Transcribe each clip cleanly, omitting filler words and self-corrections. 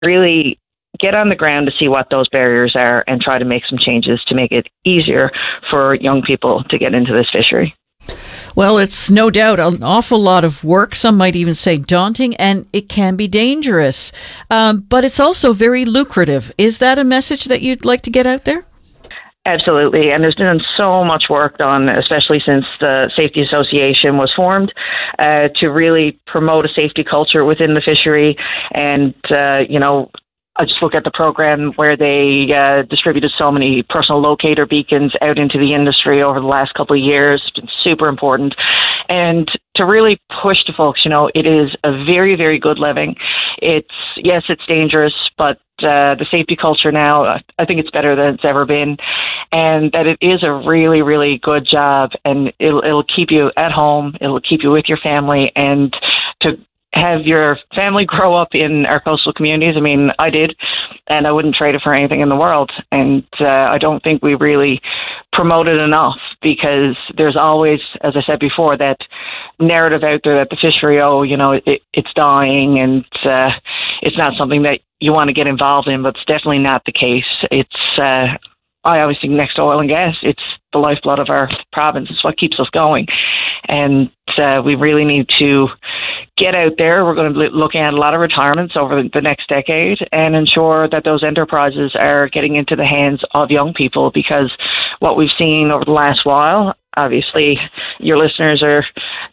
really get on the ground to see what those barriers are and try to make some changes to make it easier for young people to get into this fishery. Well, it's no doubt an awful lot of work. Some might even say daunting, and it can be dangerous. But it's also very lucrative. Is that a message that you'd like to get out there? Absolutely. And there's been so much work done, especially since the Safety Association was formed, to really promote a safety culture within the fishery. And, I just look at the program where they distributed so many personal locator beacons out into the industry over the last couple of years. It's been super important. And to really push to folks, it is a very, very good living. It's dangerous, but the safety culture now, I think it's better than it's ever been. And that it is a really, really good job. And it'll keep you at home. It'll keep you with your family. And to have your family grow up in our coastal communities. I mean, I did, and I wouldn't trade it for anything in the world. And I don't think we really promote it enough, because there's always, as I said before, that narrative out there that the fishery, it's dying, and it's not something that you want to get involved in, but it's definitely not the case. It's I always think next to oil and gas, it's the lifeblood of our province. It's what keeps us going. And we really need to get out there. We're going to be looking at a lot of retirements over the next decade and ensure that those enterprises are getting into the hands of young people, because what we've seen over the last while, obviously your listeners are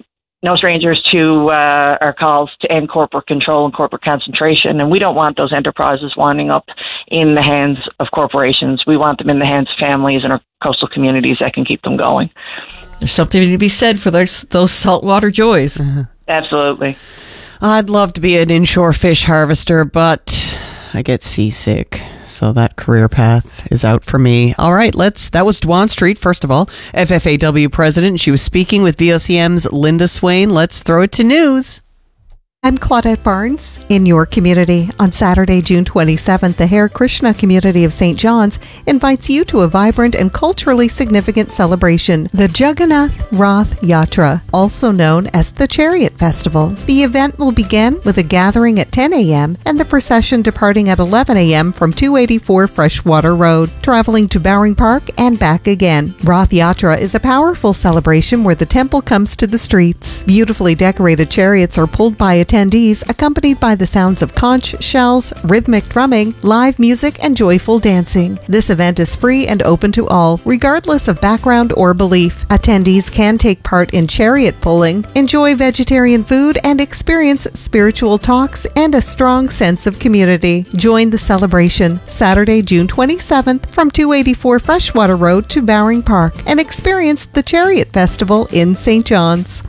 no strangers to our calls to end corporate control and corporate concentration. And we don't want those enterprises winding up in the hands of corporations. We want them in the hands of families and our coastal communities that can keep them going. There's something to be said for those saltwater joys. Mm-hmm. Absolutely. I'd love to be an inshore fish harvester, but I get seasick. So that career path is out for me. All right, that was Dwan Street, first of all, FFAW president. She was speaking with VOCM's Linda Swain. Let's throw it to news. I'm Claudette Barnes. In your community, on Saturday, June 27th, the Hare Krishna community of St. John's invites you to a vibrant and culturally significant celebration, the Jagannath Rath Yatra, also known as the Chariot Festival. The event will begin with a gathering at 10 a.m. and the procession departing at 11 a.m. from 284 Freshwater Road, traveling to Bowring Park and back again. Rath Yatra is a powerful celebration where the temple comes to the streets. Beautifully decorated chariots are pulled by attendees, accompanied by the sounds of conch shells, rhythmic drumming, live music, and joyful dancing. This event is free and open to all, regardless of background or belief. Attendees can take part in chariot pulling, enjoy vegetarian food, and experience spiritual talks and a strong sense of community. Join the celebration Saturday, June 27th from 284 Freshwater Road to Bowring Park and experience the Chariot Festival in St. John's.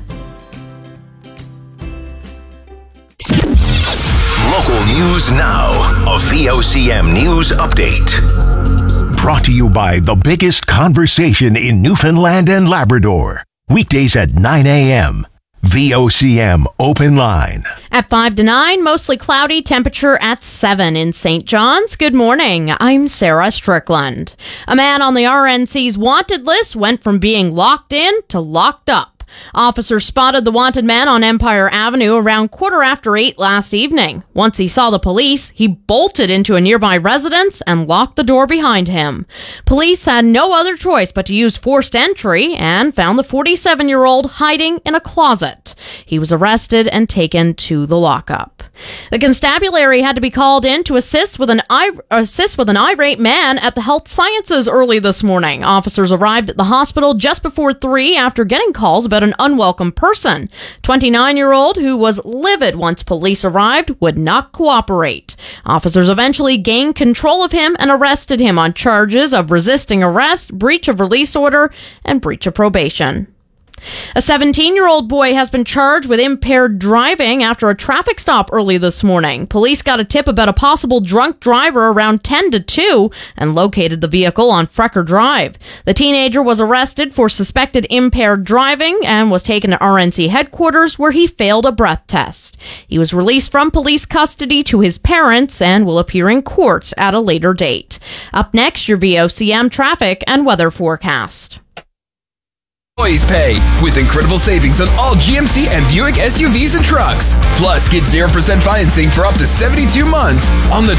Local news now. A VOCM news update. Brought to you by the biggest conversation in Newfoundland and Labrador. Weekdays at 9 a.m. VOCM Open Line. At 5 to 9, mostly cloudy, temperature at 7 in St. John's. Good morning. I'm Sarah Strickland. A man on the RNC's wanted list went from being locked in to locked up. Officers spotted the wanted man on Empire Avenue around 8:15 last evening. Once he saw the police, he bolted into a nearby residence and locked the door behind him. Police had no other choice but to use forced entry and found the 47-year-old hiding in a closet. He was arrested and taken to the lockup. The constabulary had to be called in to assist with an irate man at the Health Sciences early this morning. Officers arrived at the hospital just before 3 after getting calls about an unwelcome person. 29-year-old who was livid once police arrived would not cooperate. Officers eventually gained control of him and arrested him on charges of resisting arrest, breach of release order, and breach of probation. A 17-year-old boy has been charged with impaired driving after a traffic stop early this morning. Police got a tip about a possible drunk driver around 10 to 2 and located the vehicle on Frecker Drive. The teenager was arrested for suspected impaired driving and was taken to RNC headquarters where he failed a breath test. He was released from police custody to his parents and will appear in court at a later date. Up next, your VOCM traffic and weather forecast. employees pay, with incredible savings on all GMC and Buick SUVs and trucks. Plus, get 0% financing for up to 72 months on the